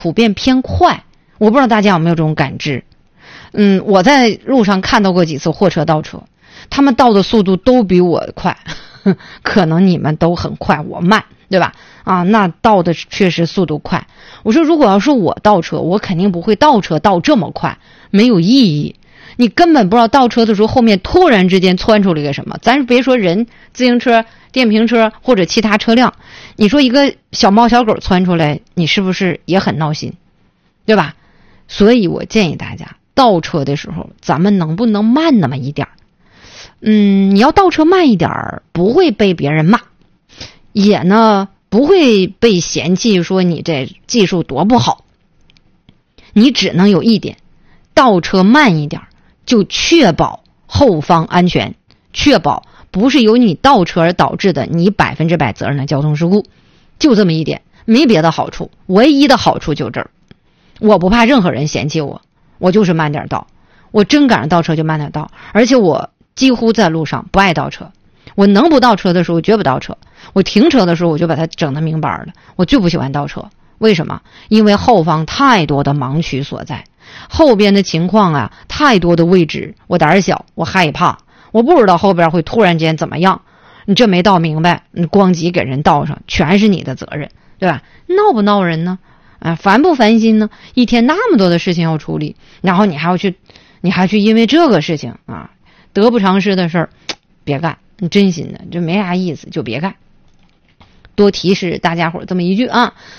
普遍偏快，我不知道大家有没有这种感知。我在路上看到过几次货车倒车，他们倒的速度都比我快，可能你们都很快，我慢，对吧？那倒的确实速度快。我说如果要是我倒车，我肯定不会倒车倒这么快，没有意义。你根本不知道倒车的时候后面突然之间窜出了一个什么，咱别说人、自行车、电瓶车或者其他车辆，你说一个小猫小狗窜出来，你是不是也很闹心，对吧？所以我建议大家倒车的时候咱们能不能慢那么一点你要倒车慢一点不会被别人骂，也呢不会被嫌弃说你这技术多不好。你只能有一点，倒车慢一点就确保后方安全，确保不是由你倒车而导致的你100%责任的交通事故，就这么一点，没别的好处，唯一的好处就这儿。我不怕任何人嫌弃我，我就是慢点倒，我真赶上倒车就慢点倒，而且我几乎在路上不爱倒车，我能不倒车的时候绝不倒车，我停车的时候我就把它整得明白了，我最不喜欢倒车。为什么？因为后方太多的盲区所在，后边的情况太多的未知，我胆小，我害怕，我不知道后边会突然间怎么样，你这没倒明白，你咣叽给人倒上，全是你的责任，对吧？闹不闹人呢？烦不烦心呢？一天那么多的事情要处理，然后你还要去因为这个事情得不偿失的事儿，别干，你真心的这没啥意思，就别干。多提示大家伙这么一句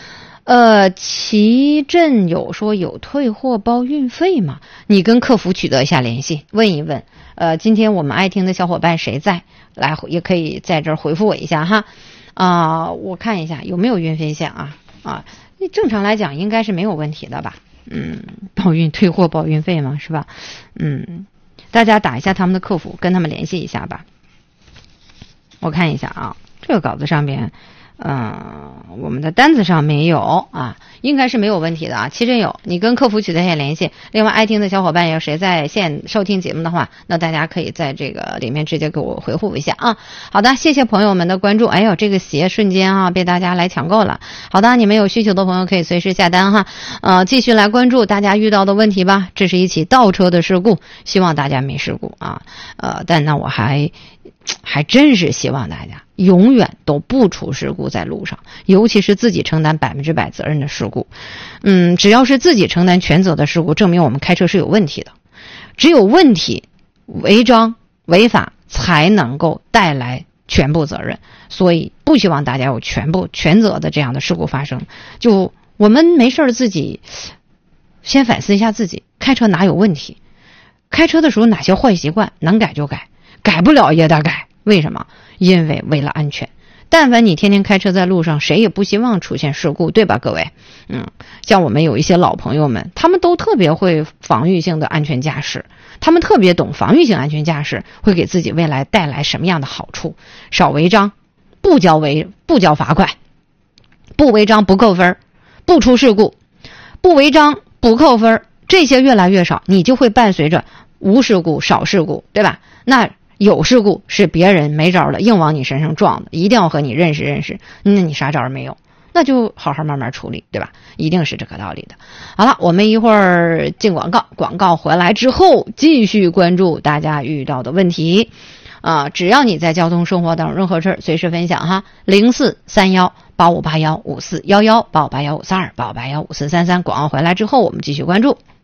齐振友说有退货包运费吗？你跟客服取得一下联系，问一问。今天我们爱听的小伙伴谁在来也可以在这儿回复我一下哈。我看一下有没有运费线正常来讲应该是没有问题的吧。退货包运费嘛，是吧？大家打一下他们的客服，跟他们联系一下吧。我看一下这个稿子上边我们的单子上没有应该是没有问题的齐振友，你跟客服取得一下联系。另外爱听的小伙伴有谁在线收听节目的话，那大家可以在这个里面直接给我回复一下好的，谢谢朋友们的关注。这个鞋瞬间被大家来抢购了。好的，你们有需求的朋友可以随时下单继续来关注大家遇到的问题吧。这是一起倒车的事故，希望大家没事故但呢我还真是希望大家永远都不出事故在路上，尤其是自己承担100%责任的事故。只要是自己承担全责的事故，证明我们开车是有问题的。只有问题、违章、违法才能够带来全部责任，所以不希望大家有全责的这样的事故发生。就我们没事自己先反思一下自己，开车哪有问题？开车的时候哪些坏习惯能改就改，改不了也得改。为什么？因为为了安全。但凡你天天开车在路上，谁也不希望出现事故，对吧各位？像我们有一些老朋友们，他们都特别会防御性的安全驾驶，他们特别懂防御性安全驾驶会给自己未来带来什么样的好处。少违章，不交罚款，不违章不扣分，不出事故，不违章不扣分，这些越来越少，你就会伴随着无事故少事故，对吧？那有事故是别人没招了硬往你身上撞的，一定要和你认识，那你啥招没有，那就好好慢慢处理，对吧？一定是这个道理的。好了，我们一会儿进广告回来之后继续关注大家遇到的问题只要你在交通生活当中任何事随时分享0431858154118581543285815433。广告回来之后我们继续关注。